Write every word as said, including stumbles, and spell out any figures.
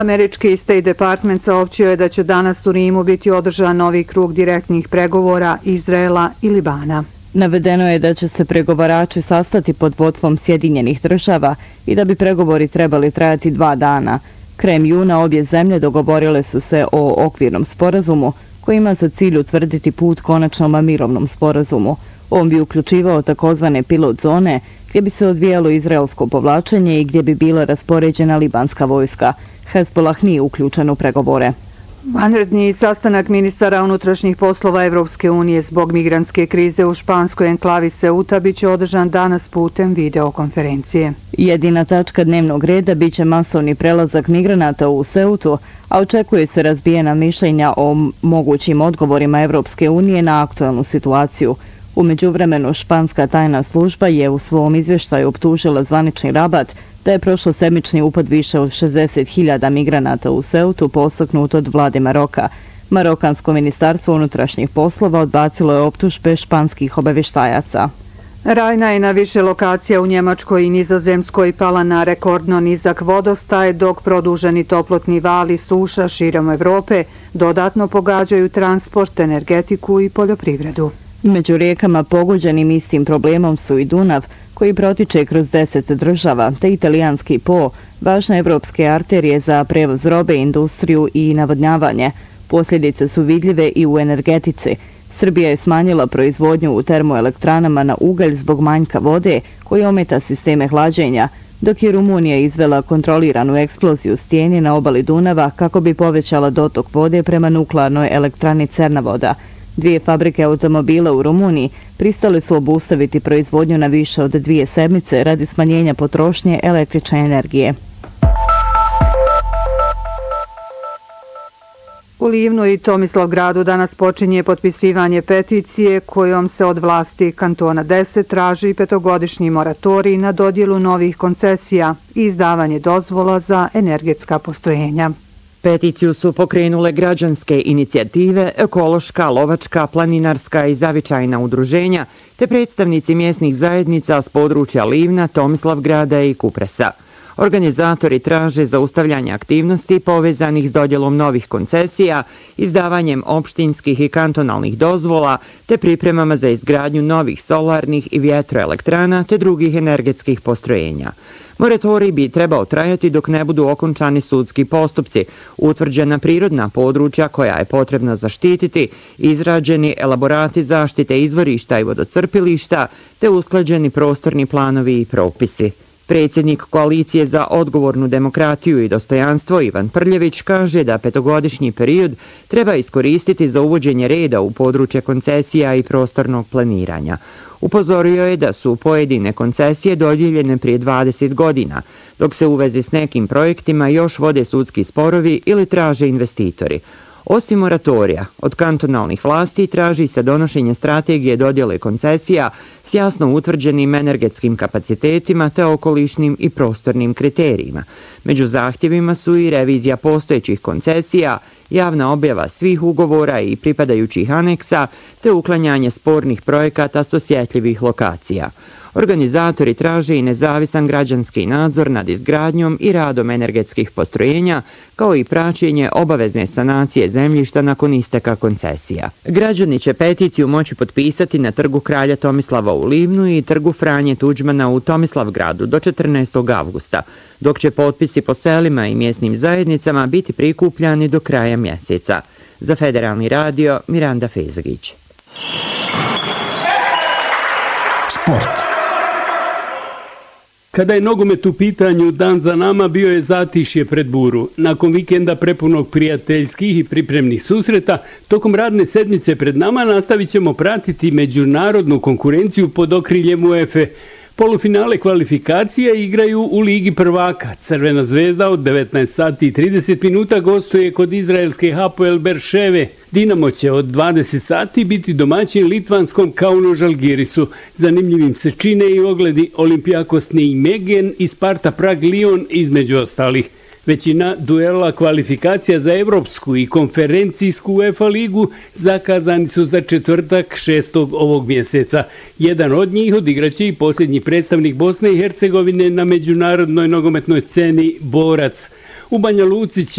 Američki State Department saopćio je da će danas u Rimu biti održan novi krug direktnih pregovora Izraela i Libana. Navedeno je da će se pregovarači sastati pod vodstvom Sjedinjenih država i da bi pregovori trebali trajati dva dana. Krajem juna obje zemlje dogovorile su se o okvirnom sporazumu koji ima za cilj utvrditi put konačnom mirovnom sporazumu. On bi uključivao takozvane pilot zone gdje bi se odvijalo izraelsko povlačenje i gdje bi bila raspoređena libanska vojska. Hezbollah nije uključen u pregovore. Vanredni sastanak ministara unutrašnjih poslova Evropske unije zbog migrantske krize u španskoj enklavi Ceuta biće održan danas putem videokonferencije. Jedina tačka dnevnog reda biće masovni prelazak migranata u Ceutu, a očekuje se razbijena mišljenja o mogućim odgovorima Evropske unije na aktualnu situaciju. U međuvremenu španska tajna služba je u svom izvještaju optužila zvanični Rabat da je prošlosedmični upad više od šezdeset hiljada migranata u Ceutu postaknut od vlade Maroka. Marokansko ministarstvo unutrašnjih poslova odbacilo je optužbe španskih obavještajaca. Rajna je na više lokacija u Njemačkoj i Nizozemskoj pala na rekordno nizak vodostaj, dok produženi toplotni val i suša širom Evrope dodatno pogađaju transport, energetiku i poljoprivredu. Među rijekama pogođenim istim problemom su i Dunav, koji protiče kroz deset država, te italijanski Po, važne evropske arterije za prevoz robe, industriju i navodnjavanje. Posljedice su vidljive i u energetici. Srbija je smanjila proizvodnju u termoelektranama na ugalj zbog manjka vode, koji ometa sisteme hlađenja, dok je Rumunija izvela kontroliranu eksploziju stijeni na obali Dunava kako bi povećala dotok vode prema nuklearnoj elektrani Cernavoda. Dvije fabrike automobila u Rumuniji pristale su obustaviti proizvodnju na više od dvije sedmice radi smanjenja potrošnje električne energije. U Livnu i Tomislavgradu danas počinje potpisivanje peticije kojom se od vlasti kantona deset traži petogodišnji moratorij na dodjelu novih koncesija i izdavanje dozvola za energetska postrojenja. Peticiju su pokrenule građanske inicijative, ekološka, lovačka, planinarska i zavičajna udruženja, te predstavnici mjesnih zajednica s područja Livna, Tomislavgrada i Kupresa. Organizatori traže zaustavljanje aktivnosti povezanih s dodjelom novih koncesija, izdavanjem opštinskih i kantonalnih dozvola, te pripremama za izgradnju novih solarnih i vjetroelektrana te drugih energetskih postrojenja. Moratorij bi trebao trajati dok ne budu okončani sudski postupci, utvrđena prirodna područja koja je potrebno zaštititi, izrađeni elaborati zaštite izvorišta i vodocrpilišta, te usklađeni prostorni planovi i propisi. Predsjednik Koalicije za odgovornu demokratiju i dostojanstvo Ivan Prljević kaže da petogodišnji period treba iskoristiti za uvođenje reda u područje koncesija i prostornog planiranja. Upozorio je da su pojedine koncesije dodijeljene prije dvadeset godina, dok se u vezi s nekim projektima još vode sudski sporovi ili traže investitori. Osim moratorija, od kantonalnih vlasti traži se donošenje strategije dodjele koncesija s jasno utvrđenim energetskim kapacitetima te okolišnim i prostornim kriterijima. Među zahtjevima su i revizija postojećih koncesija, javna objava svih ugovora i pripadajućih aneksa, te uklanjanje spornih projekata s osjetljivih lokacija. Organizatori traže i nezavisan građanski nadzor nad izgradnjom i radom energetskih postrojenja, kao i praćenje obavezne sanacije zemljišta nakon isteka koncesija. Građani će peticiju moći potpisati na trgu Kralja Tomislava u Livnu i trgu Franje Tuđmana u Tomislavgradu do četrnaestog avgusta, dok će potpisi po selima i mjesnim zajednicama biti prikupljani do kraja mjeseca. Za Federalni radio, Miranda Fezagić. Sport. Kada je nogomet u pitanju, dan za nama bio je zatišje pred buru. Nakon vikenda prepunog prijateljskih i pripremnih susreta, tokom radne sedmice pred nama nastavit ćemo pratiti međunarodnu konkurenciju pod okriljem UEFA. Polufinale kvalifikacije igraju u Ligi prvaka. Crvena zvezda od devetnaest sati i trideset minuta gostuje kod izraelske Hapoel Berševe. Dinamo će od dvadeset sati biti domaćin litvanskom Kauno Žalgirisu. Zanimljivim se čine i ogledi Olympiakos Nijmegen i Sparta Prag Lion između ostalih. Većina duela kvalifikacija za evropsku i konferencijsku UEFA ligu zakazani su za četvrtak šestog ovog mjeseca. Jedan od njih odigraće i posljednji predstavnik Bosne i Hercegovine na međunarodnoj nogometnoj sceni Borac. U Banja Luci će